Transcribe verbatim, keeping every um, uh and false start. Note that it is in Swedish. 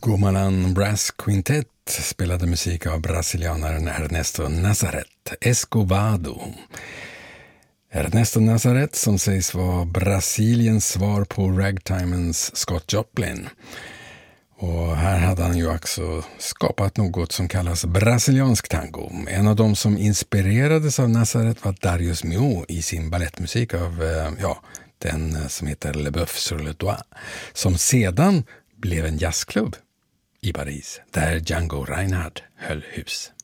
Gomalan Brass Quintet spelade musik av brasilianaren Ernesto Nazareth Escovado. Ernesto Nazareth som sägs vara Brasiliens svar på ragtimens Scott Joplin. Och här hade han ju också skapat något som kallas brasiliansk tango. En av dem som inspirerades av Nazareth var Darius Milhaud i sin ballettmusik av ja, den som heter Le Boeuf sur le Toit, som sedan blev en jazzklubb i Paris, där Django Reinhardt höll hus.